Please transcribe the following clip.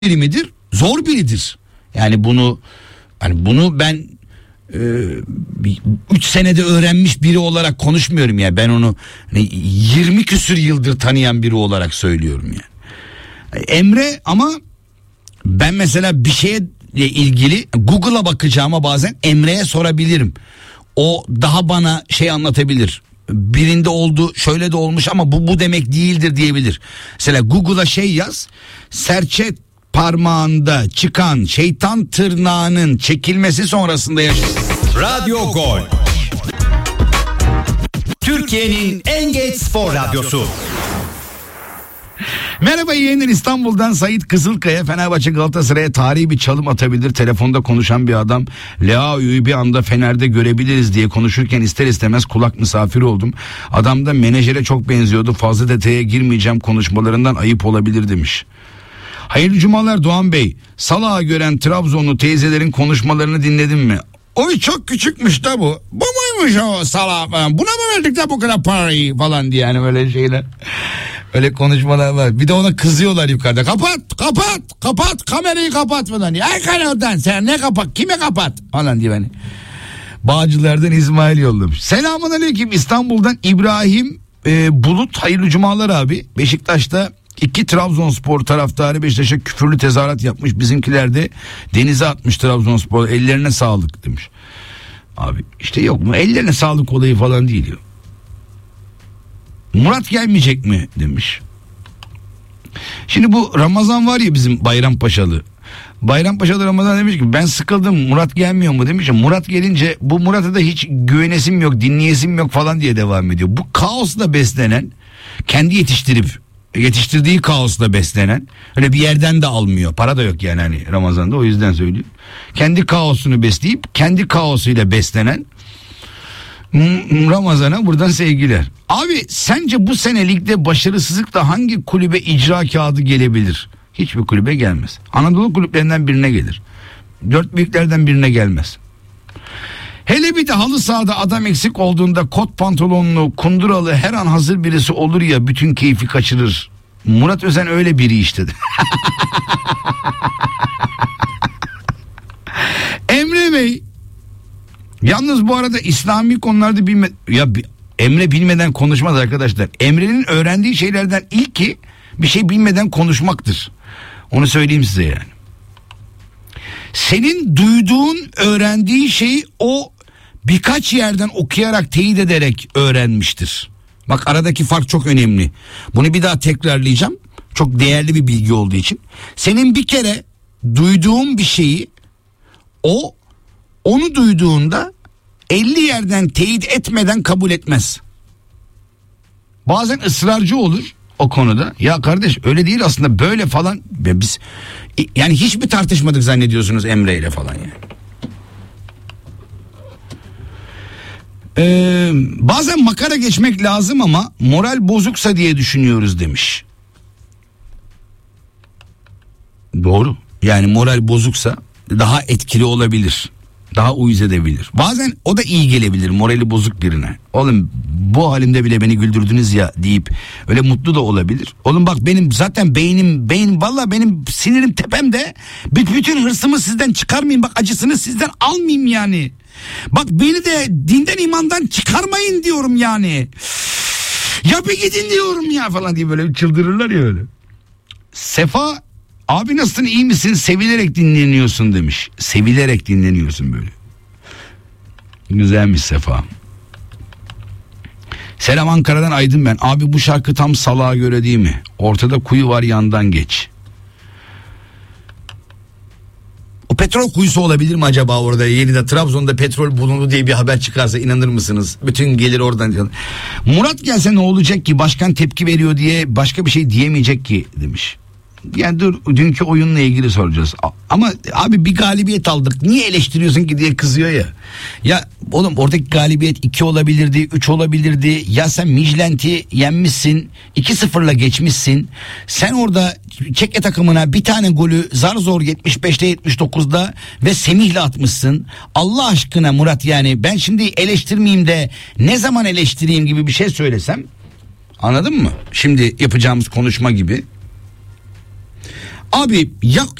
biri midir? Zor biridir. Yani bunu ben 3 senede öğrenmiş biri olarak konuşmuyorum ya. Ben onu 20 küsür yıldır tanıyan biri olarak söylüyorum yani. Emre, ama ben mesela bir şeye ilgili Google'a bakacağıma bazen Emre'ye sorabilirim. O daha bana şey anlatabilir. Birinde oldu, şöyle de olmuş ama bu demek değildir diyebilir. Mesela Google'a şey yaz. Serçe parmağında çıkan şeytan tırnağının çekilmesi sonrasında Radyo Gol. Türkiye'nin en geç spor radyosu. Merhaba, yeğenler. İstanbul'dan Sait Kızılkaya. Fenerbahçe Galatasaray'a tarihi bir çalım atabilir. Telefonda konuşan bir adam. Leao'yu bir anda Fener'de görebiliriz diye konuşurken ister istemez kulak misafiri oldum. Adam da menajere çok benziyordu. Fazla detaya girmeyeceğim, konuşmalarından ayıp olabilir demiş. Hayırlı cumalar Doğan Bey. Salaha gören Trabzonlu teyzelerin konuşmalarını dinledin mi? Oy çok küçükmüş da bu. Bu muymuş o salaha falan? Buna mı verdik de bu kadar parayı falan diye, yani böyle şeyler. Öyle konuşmalar var. Bir de ona kızıyorlar yukarıda. Kapat kamerayı kapat falan diye. Ay kanaldan sen ne kapat, kime kapat falan diye beni. Bağcılar'dan İsmail yollamış. Selamun aleyküm, İstanbul'dan İbrahim Bulut. Hayırlı cumalar abi. Beşiktaş'ta 2 Trabzonspor taraftarı Beşiktaş'a küfürlü tezahürat yapmış. Bizimkiler de denize atmış Trabzonspor. Ellerine sağlık demiş. Abi işte yok mu? Ellerine sağlık olayı falan değil ya. Murat gelmeyecek mi demiş. Şimdi bu Ramazan var ya, bizim Bayrampaşalı. Bayrampaşalı Ramazan demiş ki ben sıkıldım, Murat gelmiyor mu demiş. Murat gelince bu Murat'a da hiç güvenesim yok, dinleyesim yok falan diye devam ediyor. Bu kaosla beslenen, kendi yetiştirdiği kaosla beslenen, öyle bir yerden de almıyor, para da yok yani hani Ramazan'da, o yüzden söylüyorum. Kendi kaosunu besleyip kendi kaosuyla beslenen Ramazan'a buradan sevgiler. Abi sence bu sene ligde başarısızlıkla hangi kulübe icra kağıdı gelebilir? Hiçbir kulübe gelmez. Anadolu kulüplerinden birine gelir. 4 büyüklerden birine gelmez. Hele bir de halı sahada adam eksik olduğunda kot pantolonlu, kunduralı, her an hazır birisi olur ya, bütün keyfi kaçırır. Murat Özen öyle biri işte. Emre Bey, yalnız bu arada İslami konularda Emre bilmeden konuşmaz arkadaşlar. Emre'nin öğrendiği şeylerden ilki bir şey bilmeden konuşmaktır. Onu söyleyeyim size yani. Senin duyduğun, öğrendiğin şeyi o birkaç yerden okuyarak, teyit ederek öğrenmiştir. Bak, aradaki fark çok önemli. Bunu bir daha tekrarlayacağım. Çok değerli bir bilgi olduğu için. Senin bir kere duyduğun bir şeyi onu duyduğunda 50 yerden teyit etmeden kabul etmez. Bazen ısrarcı olur o konuda. Ya kardeş öyle değil aslında, böyle falan. Biz yani hiç mi tartışmadık zannediyorsunuz Emre ile falan yani. Bazen makara geçmek lazım ama moral bozuksa diye düşünüyoruz demiş. Doğru. Yani moral bozuksa daha etkili olabilir. Daha uyuz edebilir. Bazen o da iyi gelebilir morali bozuk birine. Oğlum bu halimde bile beni güldürdünüz ya deyip öyle mutlu da olabilir. Oğlum bak benim zaten beyin vallahi benim sinirim tepemde. Bütün hırsımı sizden çıkarmayayım, bak acısını sizden almayayım yani. Bak beni de dinden imandan çıkarmayın diyorum yani. Ya bir gidin diyorum ya falan diye böyle çıldırırlar ya öyle. Sefa, abi nasılsın, iyi misin, sevilerek dinleniyorsun demiş. Sevilerek dinleniyorsun böyle. Güzelmiş Sefa. Selam Ankara'dan Aydın ben. Abi bu şarkı tam salağa göre değil mi? Ortada kuyu var, yandan geç. O petrol kuyusu olabilir mi acaba orada? Yeniden Trabzon'da petrol bulundu diye bir haber çıkarsa inanır mısınız? Bütün gelir oradan. Murat gelse ne olacak ki? Başkan tepki veriyor diye başka bir şey diyemeyecek ki demiş. Yani dur, dünkü oyunla ilgili soracağız. Ama abi bir galibiyet aldık, niye eleştiriyorsun ki diye kızıyor ya. Ya oğlum oradaki galibiyet 2 olabilirdi, 3 olabilirdi. Ya sen Midtjylland'i yenmişsin, 2-0'la geçmişsin. Sen orada Çekya takımına bir tane golü zar zor 75'te 79'da ve Semih'le atmışsın. Allah aşkına Murat, yani ben şimdi eleştirmeyeyim de ne zaman eleştireyim gibi bir şey söylesem, anladın mı? Şimdi yapacağımız konuşma gibi. Abi ya